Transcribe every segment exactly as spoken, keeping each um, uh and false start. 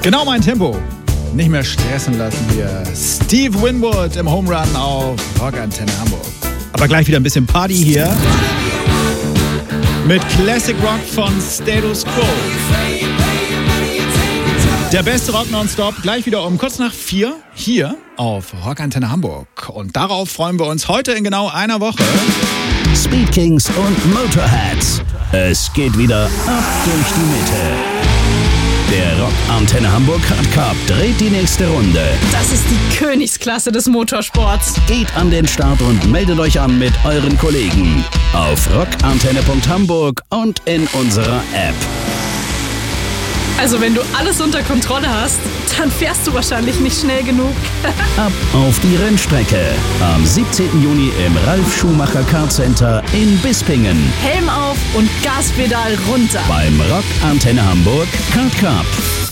Genau mein Tempo. Nicht mehr stressen lassen wir. Steve Winwood im Home Run auf Rockantenne Hamburg. Aber gleich wieder ein bisschen Party hier. Mit Classic Rock von Status Quo. Der beste Rock nonstop. Gleich wieder um kurz nach vier hier auf Rockantenne Hamburg. Und darauf freuen wir uns heute in genau einer Woche. Speed Kings und Motorheads. Es geht wieder ab durch die Mitte. Der Rockantenne Hamburg Hard Cup dreht die nächste Runde. Das ist die Königsklasse des Motorsports. Geht an den Start und meldet euch an mit euren Kollegen auf rockantenne punkt hamburg und in unserer App. Also wenn du alles unter Kontrolle hast, dann fährst du wahrscheinlich nicht schnell genug. Ab auf die Rennstrecke. Am siebzehnten Juni im Ralf Schumacher Kart Center in Bispingen. Helm auf und Gaspedal runter. Beim Rockantenne Hamburg Kart Cup.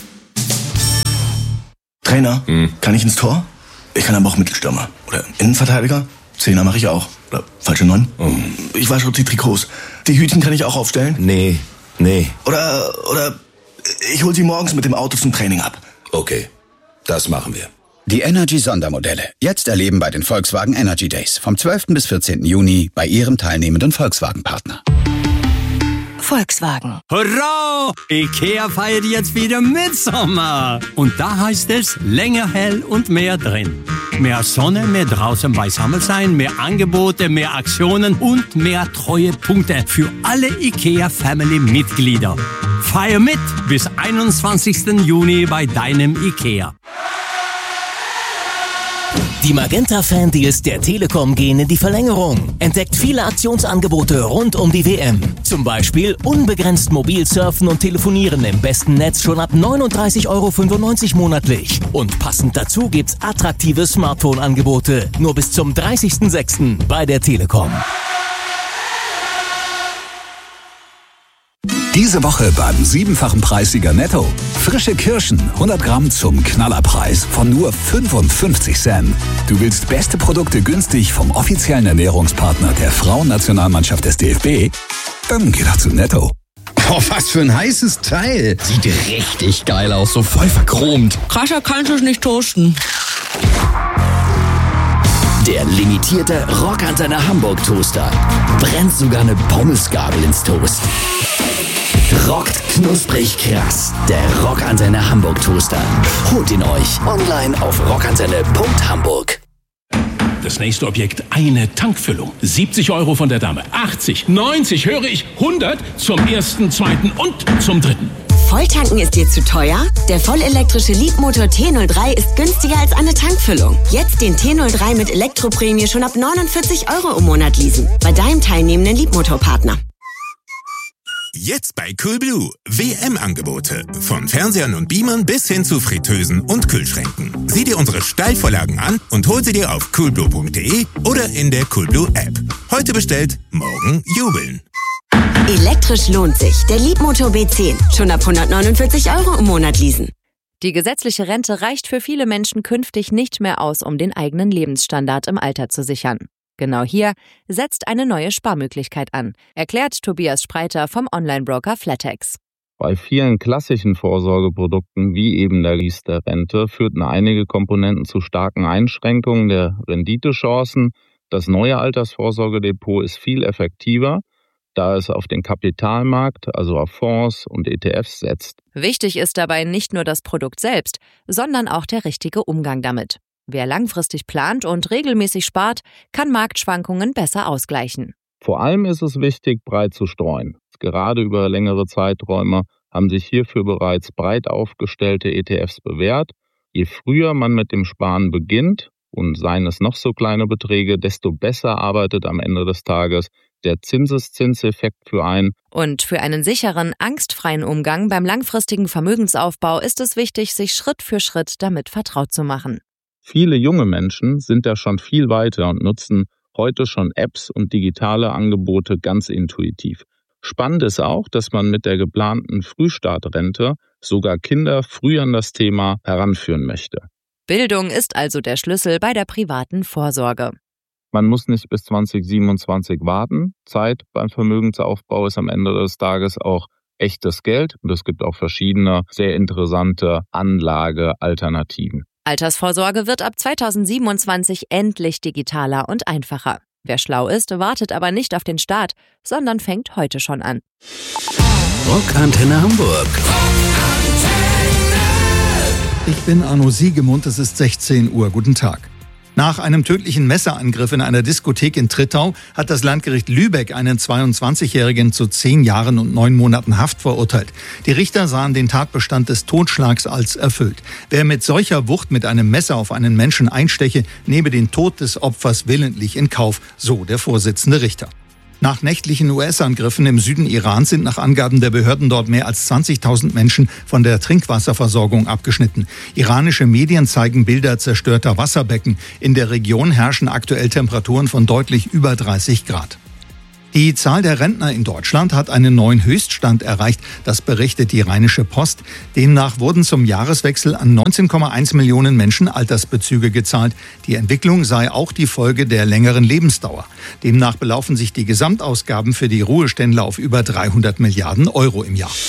Trainer, hm. kann ich ins Tor? Ich kann aber auch Mittelstürmer. Oder Innenverteidiger? Zehner mache ich auch. Oder falsche Neun? Oh. Ich wasche die Trikots. Die Hütchen kann ich auch aufstellen? Nee, nee. Oder, oder... Ich hol sie morgens mit dem Auto zum Training ab. Okay, das machen wir. Die Energy-Sondermodelle. Jetzt erleben bei den Volkswagen Energy Days. Vom zwölften bis vierzehnten Juni bei Ihrem teilnehmenden Volkswagen-Partner. Volkswagen. Hurra! IKEA feiert jetzt wieder Mitsommer. Und da heißt es länger hell und mehr drin. Mehr Sonne, mehr draußen beisammen sein, mehr Angebote, mehr Aktionen und mehr Treuepunkte für alle IKEA-Family-Mitglieder. Feier mit bis einundzwanzigsten Juni bei deinem IKEA. Die Magenta-Fan-Deals der Telekom gehen in die Verlängerung. Entdeckt viele Aktionsangebote rund um die W M. Zum Beispiel unbegrenzt mobil surfen und telefonieren im besten Netz schon ab neununddreißig Euro fünfundneunzig monatlich. Und passend dazu gibt's attraktive Smartphone-Angebote. Nur bis zum dreißigsten sechsten bei der Telekom. Diese Woche beim siebenfachen Preissieger Netto. Frische Kirschen, hundert Gramm zum Knallerpreis von nur fünfundfünfzig Cent. Du willst beste Produkte günstig vom offiziellen Ernährungspartner der Frauennationalmannschaft des D F B? Dann geh doch zu Netto. Oh, was für ein heißes Teil. Sieht richtig geil aus, so voll verchromt. Krasser kannst du es nicht toasten. Der limitierte Rockantenne Hamburg Toaster brennt sogar eine Pommesgabel ins Toast. Rockt knusprig krass, der Rockantenne Hamburg Toaster. Holt ihn euch online auf rockantenne punkt hamburg. Das nächste Objekt, eine Tankfüllung. siebzig Euro von der Dame, achtzig, neunzig, höre ich, hundert zum ersten, zweiten und zum dritten. Volltanken ist dir zu teuer? Der vollelektrische Leapmotor T null drei ist günstiger als eine Tankfüllung. Jetzt den T null drei mit Elektroprämie schon ab neunundvierzig Euro im Monat leasen. Bei deinem teilnehmenden Leapmotor-Partner. Jetzt bei Coolblue. W M-Angebote. Von Fernsehern und Beamern bis hin zu Fritteusen und Kühlschränken. Sieh dir unsere Steilvorlagen an und hol sie dir auf coolblue punkt de oder in der Coolblue-App. Heute bestellt, morgen jubeln. Elektrisch lohnt sich. Der Leapmotor B zehn. Schon ab hundertneunundvierzig Euro im Monat leasen. Die gesetzliche Rente reicht für viele Menschen künftig nicht mehr aus, um den eigenen Lebensstandard im Alter zu sichern. Genau hier setzt eine neue Sparmöglichkeit an, erklärt Tobias Spreiter vom Online-Broker Flatex. Bei vielen klassischen Vorsorgeprodukten wie eben der Riester-Rente führten einige Komponenten zu starken Einschränkungen der Renditechancen. Das neue Altersvorsorgedepot ist viel effektiver, da es auf den Kapitalmarkt, also auf Fonds und E T Fs setzt. Wichtig ist dabei nicht nur das Produkt selbst, sondern auch der richtige Umgang damit. Wer langfristig plant und regelmäßig spart, kann Marktschwankungen besser ausgleichen. Vor allem ist es wichtig, breit zu streuen. Gerade über längere Zeiträume haben sich hierfür bereits breit aufgestellte E T Fs bewährt. Je früher man mit dem Sparen beginnt, und seien es noch so kleine Beträge, desto besser arbeitet am Ende des Tages der Zinseszinseffekt für einen. Und für einen sicheren, angstfreien Umgang beim langfristigen Vermögensaufbau ist es wichtig, sich Schritt für Schritt damit vertraut zu machen. Viele junge Menschen sind da schon viel weiter und nutzen heute schon Apps und digitale Angebote ganz intuitiv. Spannend ist auch, dass man mit der geplanten Frühstartrente sogar Kinder früh an das Thema heranführen möchte. Bildung ist also der Schlüssel bei der privaten Vorsorge. Man muss nicht bis zwanzig siebenundzwanzig warten. Zeit beim Vermögensaufbau ist am Ende des Tages auch echtes Geld und es gibt auch verschiedene sehr interessante Anlagealternativen. Altersvorsorge wird ab zweitausendsiebenundzwanzig endlich digitaler und einfacher. Wer schlau ist, wartet aber nicht auf den Start, sondern fängt heute schon an. Rockantenne Hamburg. Ich bin Arno Siegemund, es ist sechzehn Uhr. Guten Tag. Nach einem tödlichen Messerangriff in einer Diskothek in Trittau hat das Landgericht Lübeck einen zweiundzwanzigjährigen zu zehn Jahren und neun Monaten Haft verurteilt. Die Richter sahen den Tatbestand des Totschlags als erfüllt. Wer mit solcher Wucht mit einem Messer auf einen Menschen einsteche, nehme den Tod des Opfers willentlich in Kauf, so der Vorsitzende Richter. Nach nächtlichen U S-Angriffen im Süden Irans sind nach Angaben der Behörden dort mehr als zwanzigtausend Menschen von der Trinkwasserversorgung abgeschnitten. Iranische Medien zeigen Bilder zerstörter Wasserbecken. In der Region herrschen aktuell Temperaturen von deutlich über dreißig Grad. Die Zahl der Rentner in Deutschland hat einen neuen Höchststand erreicht, das berichtet die Rheinische Post. Demnach wurden zum Jahreswechsel an neunzehn Komma eins Millionen Menschen Altersbezüge gezahlt. Die Entwicklung sei auch die Folge der längeren Lebensdauer. Demnach belaufen sich die Gesamtausgaben für die Ruheständler auf über dreihundert Milliarden Euro im Jahr.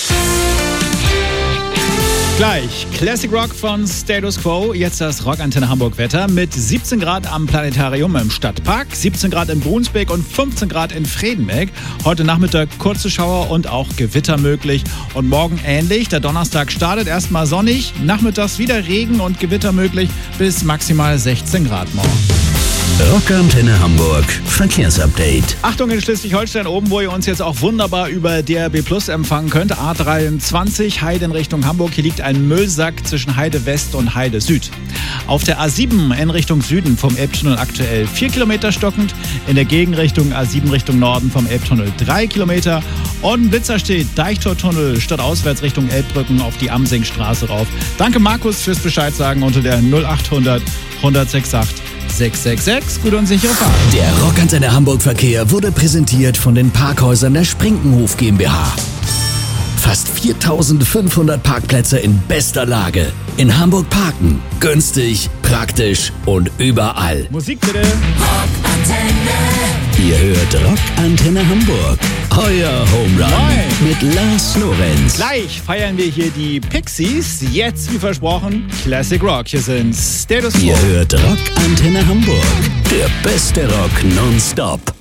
Gleich Classic Rock von Status Quo, jetzt das Rockantenne Hamburg Wetter mit siebzehn Grad am Planetarium im Stadtpark, siebzehn Grad in Brunsbek und fünfzehn Grad in Fredenbeck. Heute Nachmittag kurze Schauer und auch Gewitter möglich und morgen ähnlich. Der Donnerstag startet erstmal sonnig, nachmittags wieder Regen und Gewitter möglich bis maximal sechzehn Grad morgen. Rockantenne Hamburg Verkehrsupdate. Achtung in Schleswig-Holstein oben, wo ihr uns jetzt auch wunderbar über D R B Plus empfangen könnt. A dreiundzwanzig Heide in Richtung Hamburg. Hier liegt ein Müllsack zwischen Heide West und Heide Süd. Auf der A sieben in Richtung Süden vom Elbtunnel aktuell vier Kilometer stockend. In der Gegenrichtung A sieben Richtung Norden vom Elbtunnel drei Kilometer. Und ein Blitzer steht Deichtortunnel stadtauswärts Richtung Elbbrücken auf die Amsingstraße rauf. Danke Markus fürs Bescheid sagen unter der null achthundert hundertsechsundachtzig sechs sechs sechs. Gut und sicher fahren. Der Rockantenne Hamburg Verkehr wurde präsentiert von den Parkhäusern der Sprinkenhof GmbH. Fast viertausendfünfhundert Parkplätze in bester Lage. In Hamburg parken. Günstig, praktisch und überall. Musik bitte. Rockantenne. Ihr hört Rockantenne Hamburg. Euer Home Run Moin. mit Lars Lorenz. Gleich feiern wir hier die Pixies. Jetzt, wie versprochen, Classic Rock. Hier sind Status Quo. Ihr hört Rockantenne Hamburg. Der beste Rock nonstop.